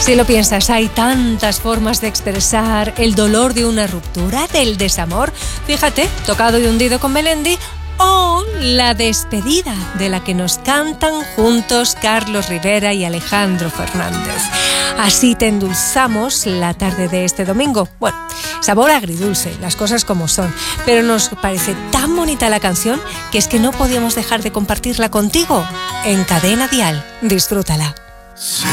Si lo piensas, hay tantas formas de expresar el dolor de una ruptura, del desamor. Fíjate, Tocado y Hundido con Melendi, o la despedida, de la que nos cantan juntos Carlos Rivera y Alejandro Fernández. Así te endulzamos la tarde de este domingo. Bueno, sabor agridulce, las cosas como son, pero nos parece tan bonita la canción que es que no podíamos dejar de compartirla contigo en Cadena Dial. Disfrútala. Sí.